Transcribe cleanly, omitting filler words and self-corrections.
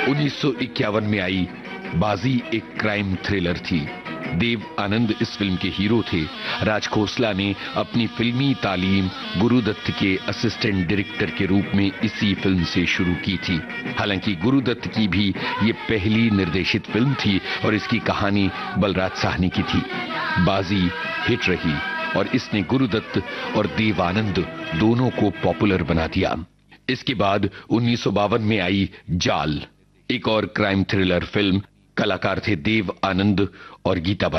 1951 में आई बाजी एक क्राइम थ्रिलर थी। देव आनंद इस फिल्म के हीरो थे। राज खोसला ने अपनी फिल्मी तालीम गुरुदत्त के असिस्टेंट डायरेक्टर के रूप में इसी फिल्म से शुरू की थी। हालांकि गुरुदत्त की भी ये पहली निर्देशित फिल्म थी और इसकी कहानी बलराज साहनी की थी। बाजी हिट रही और इसने गुरुदत्त और देव आनंद दोनों को पॉपुलर बना दिया। इसके बाद 1952 में आई जाल, एक और क्राइम थ्रिलर फिल्म। कलाकार थे देव आनंद और गीता बाई।